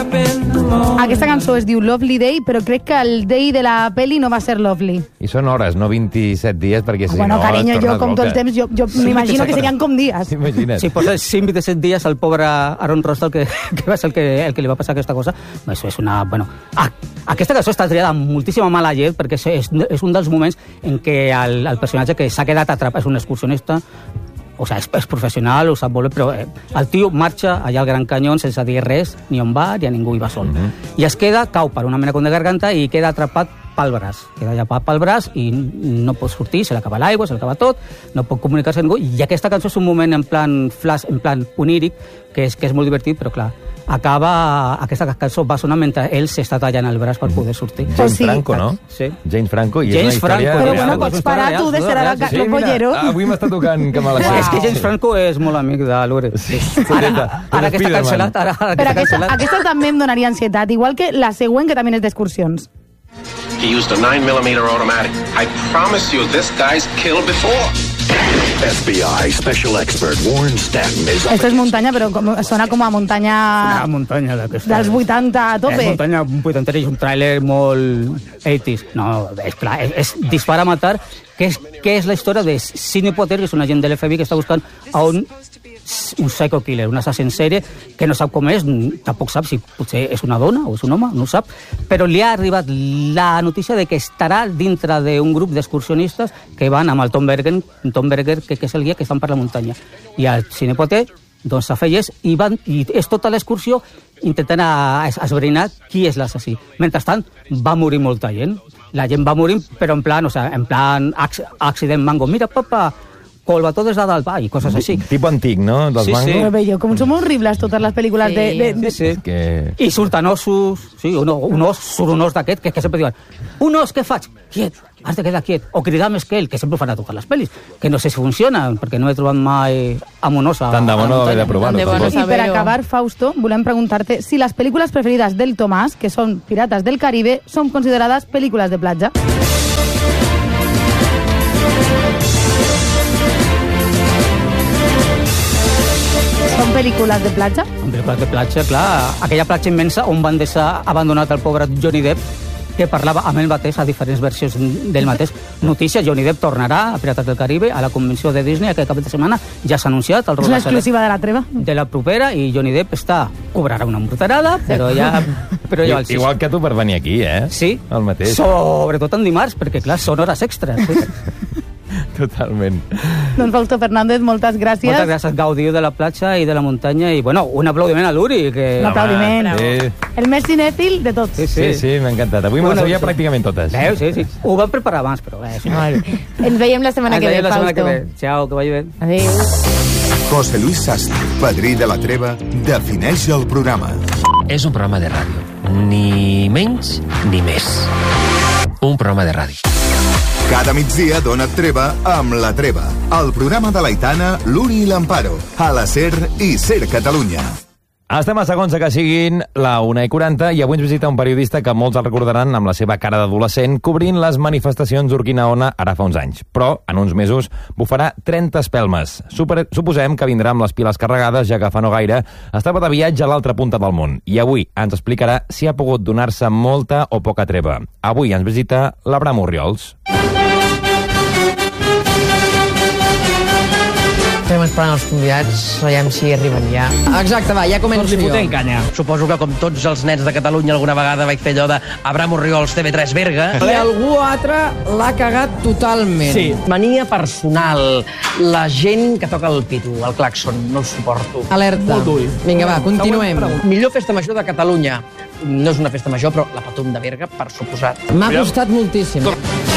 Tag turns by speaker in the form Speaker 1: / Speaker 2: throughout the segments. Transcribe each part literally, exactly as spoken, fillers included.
Speaker 1: Aquesta cançó es diu Lovely Day, però crec que el day de la peli no va ser Lovely.
Speaker 2: I són hores, no vint-i-set dies, perquè si
Speaker 1: bueno,
Speaker 2: no...
Speaker 1: Carinyo, jo com tot el temps, jo, jo
Speaker 3: Sí,
Speaker 1: m'imagino que
Speaker 3: sí,
Speaker 1: serien com dies.
Speaker 2: Imagina't.
Speaker 3: Si posa cent vint-i-set dies al pobre Aaron Rost el que, que va ser el que, el que li va passar aquesta cosa, això és una... Bueno, ah, aquesta cançó està triada amb moltíssima mala llet, perquè és, és, és un dels moments en què el, el personatge que s'ha quedat atrapat és un excursionista, o sigui, és, és professional, ho sap molt bé, però eh, el tio marxa allà al Gran Canyón sense dir res, ni on va, ni a ningú hi va sol. Mm-hmm. I es queda, cau per una mena com de garganta i queda atrapat pel braç. Queda llapat pel braç i no pot sortir, se l'acaba l'aigua, se l'acaba tot, no pot comunicar-se amb ningú. I aquesta cançó és un moment en plan flash, en plan oníric, que és, que és molt divertit, però clar, acaba, aquesta cançó va sonar mentre ell s'està tallant el braç per poder sortir.
Speaker 2: James
Speaker 1: O sigui,
Speaker 2: Franco, no?
Speaker 3: Sí.
Speaker 2: James Franco. I
Speaker 3: James
Speaker 2: és una història...
Speaker 3: Franco.
Speaker 1: Però
Speaker 3: Ja,
Speaker 1: bueno,
Speaker 3: ja,
Speaker 1: pots
Speaker 3: ja,
Speaker 1: parar
Speaker 3: ja,
Speaker 1: tu de
Speaker 3: ja,
Speaker 1: ser
Speaker 3: ja,
Speaker 1: la
Speaker 3: ja,
Speaker 2: Sí,
Speaker 1: Carlos
Speaker 2: mira,
Speaker 1: Bollero.
Speaker 2: avui m'està tocant que me la sé.
Speaker 3: És que James Franco és molt amic de l'Ure.
Speaker 2: Sí.
Speaker 3: Ara, ara que està cancel·lat, ara, ara que
Speaker 1: Però
Speaker 3: està
Speaker 1: aquesta,
Speaker 3: cancel·lat.
Speaker 1: aquesta també em donaria ansietat, igual que la següent, que també és d'excursions.
Speaker 4: He used a nine millimeter automatic. I promise you, this guy's killed before.
Speaker 5: F B I Special Expert Warren Stanton is up
Speaker 1: Esto és muntanya, però com, sona com a muntanya
Speaker 3: Una muntanya d'aquesta.
Speaker 1: dels vuitanta a tope.
Speaker 3: És muntanya vuitanta i un tràiler molt eighties. No, és clar, és, és dispara a matar, que és, que és la història de Sidney Potter, que és un agent de l'F B I que està buscant a un un psycho killer, un assassí en sèrie que no sap com és, tampoc sap si potser és una dona o és un home, no ho sap, però li ha arribat la notícia de que estarà dintre d'un grup d'excursionistes que van amb el Tom Berger, Tom Berger que, que és el guia, que estan per la muntanya. I el Sidney Potter doncs s'afegeix i, van, i és tota l'excursió intentant a, a esbrinar qui és l'assassí. Mentrestant, va morir molta gent. La gent va morir, però en plan, o sea, en plan accident mango. Mira, papa, colba tot des de dalt, va, i coses així.
Speaker 2: Tipo antic, no? Dels
Speaker 3: Sí, sí.
Speaker 2: mangos.
Speaker 1: Però bello, com són horribles totes les pel·lícules
Speaker 6: Sí.
Speaker 1: de... de, de...
Speaker 3: Sí, sí.
Speaker 2: Que...
Speaker 3: I surten ossos, sí, un, un os, surt un os d'aquest, que, que sempre diuen, un os, què faig? Quiet, has de quedar quiet. O cridar més que ell, que sempre ho fan a totes les pel·lis, que no sé si funciona, perquè no he trobat mai amb un os a,
Speaker 2: Tant de
Speaker 3: a
Speaker 2: bo
Speaker 3: la
Speaker 2: no haver de
Speaker 3: muntanya.
Speaker 2: provar-ho.
Speaker 6: Tant de bo
Speaker 2: tampoc.
Speaker 6: no
Speaker 1: I per
Speaker 6: saber-ho.
Speaker 1: acabar, Fausto, volem preguntar-te si les pel·lícules preferides del Tomàs, que són Pirates del Caribe, són considerades pel·lícules de platja. Són pel·lícules de platja?
Speaker 3: En pel·lícules de platja, clar, aquella platja immensa on van deixar abandonat el pobre Johnny Depp, que parlava amb ell mateix a diferents versions del mateix. Notícies, Johnny Depp tornarà a Pirates del Caribe, a la convenció de Disney, aquest cap de setmana ja s'ha anunciat. El
Speaker 1: És
Speaker 3: rol
Speaker 1: l'exclusiva de la treva.
Speaker 3: de la propera, i Johnny Depp està cobrarà una morterada, però ja... Però ja
Speaker 2: I, igual que tu per venir aquí, eh?
Speaker 3: Sí,
Speaker 2: El mateix.
Speaker 3: sobretot en dimarts, perquè clar, són hores extres. Sí.
Speaker 2: Totalment.
Speaker 1: Doncs Fausto Fernández, moltes gràcies.
Speaker 3: Moltes gràcies, gaudiu de la platja i de la muntanya, i bueno, un aplaudiment a l'Uri, que...
Speaker 1: Un aplaudiment.
Speaker 2: Sí,
Speaker 1: El més cinèfil de tots.
Speaker 3: Sí,
Speaker 2: sí, sí m'ha encantat. Avui me
Speaker 3: Una
Speaker 2: les sabia
Speaker 3: opció.
Speaker 2: pràcticament totes.
Speaker 3: Veus, sí, sí. Ho vam preparar abans, però... Eh, sí.
Speaker 6: Ens veiem la setmana
Speaker 3: Ens
Speaker 6: que ve,
Speaker 3: veiem la setmana que
Speaker 6: Fausto.
Speaker 3: ve. Ciao, que vagi bé.
Speaker 6: Adéu.
Speaker 7: José Luis Sastre, padrí de la treva, defineix el programa.
Speaker 8: És un programa de ràdio. Ni menys ni més. Un programa de ràdio.
Speaker 7: Cada migdia dona't treva amb La Treva, el programa de l'Aitana, l'Uri i l'Amparo, a la SER i SER Catalunya.
Speaker 2: Estem a segons de que siguin la una i quaranta i avui ens visita un periodista que molts el recordaran amb la seva cara d'adolescent cobrint les manifestacions d'Urquinaona ara fa uns anys. Però, en uns mesos, bufarà trenta espelmes. Super, suposem que vindrà amb les piles carregades, ja que fa no gaire estava de viatge a l'altra punta del món. I avui ens explicarà si ha pogut donar-se molta o poca treva. Avui ens visita l'Abraham Orriols.
Speaker 9: Estem esperant els convidats, veiem si arriben ja. Exacte, va, ja començo jo.
Speaker 3: canya.
Speaker 10: Suposo que com tots els nens de Catalunya alguna vegada vaig fer allò de Abraham Orriols, T V tres Berga.
Speaker 9: I algú altre l'ha cagat totalment.
Speaker 10: Sí. Mania personal, la gent que toca el pitu, el claxon, no el suporto.
Speaker 9: Alerta. Vinga, va, continuem.
Speaker 10: Millor festa major de Catalunya. No és una festa major, però la Patum de Berga, per suposat.
Speaker 9: M'ha costat moltíssim.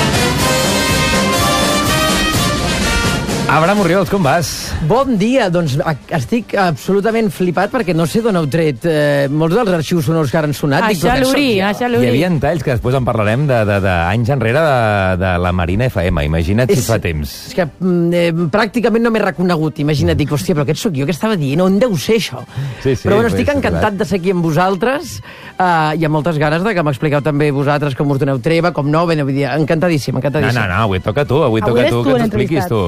Speaker 2: Abraham Orriols, com vas?
Speaker 9: Bon dia, doncs a- estic absolutament flipat perquè no sé d'on heu tret eh, molts dels arxius sonors que ara han sonat. Dic,
Speaker 6: Això
Speaker 9: però què
Speaker 6: l'Uri,
Speaker 9: sóc jo?
Speaker 6: això
Speaker 2: Hi
Speaker 6: l'Uri.
Speaker 2: havia talls que després en parlarem d'anys de, de, d'anys enrere de, de la Marina F M. Imagina't si fa temps.
Speaker 9: És que mm, eh, pràcticament no m'he reconegut. Imagina't, dic, hòstia, però aquest sóc jo que estava dient, on deu ser això?
Speaker 2: Sí, sí,
Speaker 9: però bueno,
Speaker 2: pues,
Speaker 9: estic
Speaker 2: és
Speaker 9: encantat
Speaker 2: veritat.
Speaker 9: de ser aquí amb vosaltres eh, i amb moltes ganes de que m'expliqueu també vosaltres com us doneu treva, com no, ben, vull dir, encantadíssim,
Speaker 2: No,
Speaker 9: encantadíssim.
Speaker 2: no, no, avui toca tu, avui,
Speaker 1: Avui
Speaker 2: toca
Speaker 1: eres
Speaker 2: tu
Speaker 1: tu
Speaker 2: que ens
Speaker 1: l'entrevistat.
Speaker 2: expliquis tu.
Speaker 9: Bueno, aviam,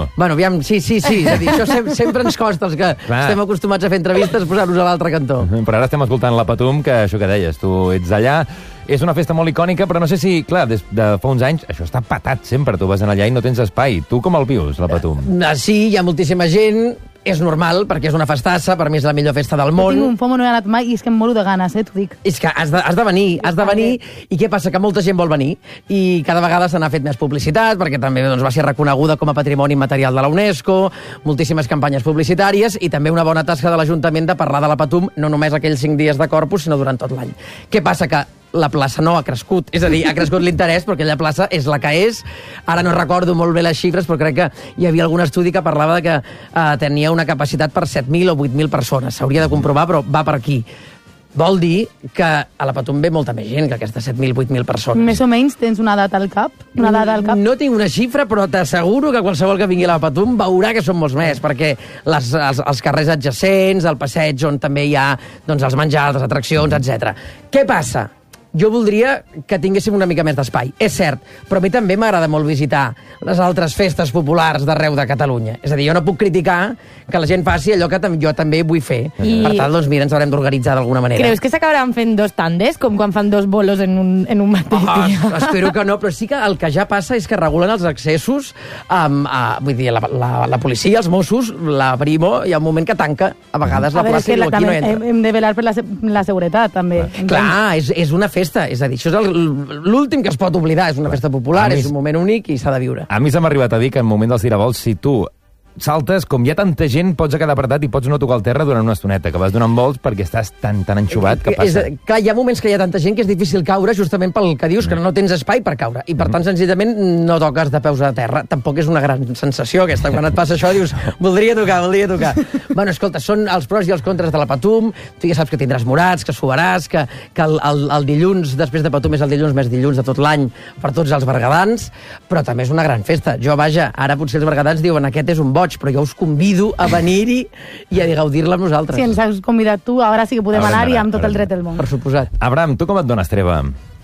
Speaker 9: aviam, sí, sí, sí. És a dir, això sem sempre ens costa, els que Clar. estem acostumats a fer entrevistes, posar-nos a l'altre cantó.
Speaker 2: Però ara estem escoltant la Patum, que això que deies, tu ets allà, és una festa molt icònica, però no sé si, clar, des de fa uns anys, això està patat sempre, tu vas allà i no tens espai. Tu com el vius, la Patum?
Speaker 9: Sí, hi ha moltíssima gent, és normal, perquè és una festassa, per mi és la millor festa del món.
Speaker 1: Jo tinc un FOMO, no he anat mai i és que em moro de ganes, eh, t'ho dic.
Speaker 9: És que has de, has de venir, has de venir, i què passa? Que molta gent vol venir, i cada vegada se n'ha fet més publicitat, perquè també doncs, va ser reconeguda com a patrimoni immaterial de la UNESCO, moltíssimes campanyes publicitàries, i també una bona tasca de l'Ajuntament de parlar de la Patum, no només aquells cinc dies de Corpus, sinó durant tot l'any. Què passa? Que la plaça no ha crescut, és a dir, ha crescut l'interès, però aquella plaça és la que és. Ara no recordo molt bé les xifres, però crec que hi havia algun estudi que parlava de que eh, tenia una capacitat per set mil o vuit mil persones. S'hauria de comprovar, però va per aquí. Vol dir que a la Patum ve molta més gent que aquestes set mil, vuit mil persones.
Speaker 1: Més o menys tens una data al cap? Una data al cap?
Speaker 9: No tinc una xifra, però t'asseguro que qualsevol que vingui a la Patum veurà que són molts més, perquè les, els, els carrers adjacents, el passeig on també hi ha doncs, els menjars, les atraccions, etcètera. Què passa? Jo voldria que tinguéssim una mica més d'espai, és cert, però a mi també m'agrada molt visitar les altres festes populars d'arreu de Catalunya. És a dir, jo no puc criticar que la gent faci allò que jo també vull fer. I... Per tant, doncs mira, ens haurem d'organitzar d'alguna manera.
Speaker 6: Creus que s'acabaran fent dos tandes, com quan fan dos bolos en un, en un mateix dia?
Speaker 9: Oh, espero que no, però sí que el que ja passa és que regulen els accessos, amb, a, vull dir, la, la, la policia, els Mossos, la Brimo, hi ha un moment que tanca a vegades la
Speaker 1: a veure,
Speaker 9: plaça i diu, aquí no entra.
Speaker 1: Hem, hem de velar per la, la seguretat, també.
Speaker 9: Clar, és, és una festa, és a dir, això és l'últim que es pot oblidar, és una festa popular, és un moment únic i s'ha de viure.
Speaker 2: A mi s'ha arribat a dir que en moment dels tiravolts, si tu saltes, com hi ha tanta gent, pots quedar apretat i pots no tocar el terra durant una estoneta, que vas donant volts perquè estàs tan, tan enxubat que passa.
Speaker 9: És, clar, hi ha moments que hi ha tanta gent que és difícil caure justament pel que dius, que no tens espai per caure, i per tant, senzillament, no toques de peus a terra. Tampoc és una gran sensació aquesta, quan et passa això dius, voldria tocar, voldria tocar. Bueno, escolta, són els pros i els contres de la Patum, tu ja saps que tindràs morats, que suaràs, que, que el, el, el dilluns, després de Patum, és el dilluns més dilluns de tot l'any per tots els bergadans, però també és una gran festa. Jo, vaja, ara potser els bergadans diuen aquest és un boig, però jo us convido a venir-hi i a gaudir-la amb nosaltres.
Speaker 1: Si ens has convidat tu, ara sí que podem anar-hi amb tot el dret del món.
Speaker 9: Per suposat.
Speaker 2: Abraham, tu com et dones treva?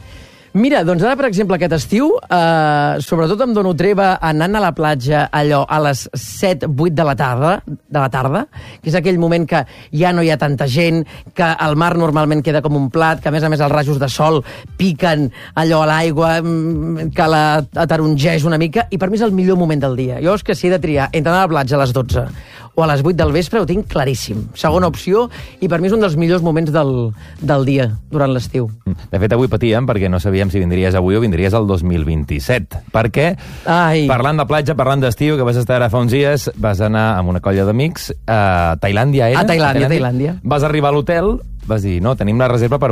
Speaker 9: Mira, doncs ara, per exemple, aquest estiu, eh, sobretot em dono treva anant a la platja allò a les set, vuit de la tarda, de la tarda, que és aquell moment que ja no hi ha tanta gent, que el mar normalment queda com un plat, que a més a més els rajos de sol piquen allò a l'aigua, que la atarongeix una mica, i per mi és el millor moment del dia. Jo és que si he de triar entre anar a la platja a les dotze o a les vuit del vespre, ho tinc claríssim. Segona opció, i per mi és un dels millors moments del, del dia durant l'estiu.
Speaker 2: De fet, avui patíem perquè no sabíem si vindries avui o vindries el dos mil vint-i-set. Perquè,
Speaker 9: Ai.
Speaker 2: parlant de platja, parlant d'estiu, que vas estar ara fa uns dies, vas anar amb una colla d'amics a Tailàndia, era?
Speaker 9: A Tailàndia, a Tailàndia.
Speaker 2: Vas arribar a l'hotel, vas dir, no, tenim la reserva per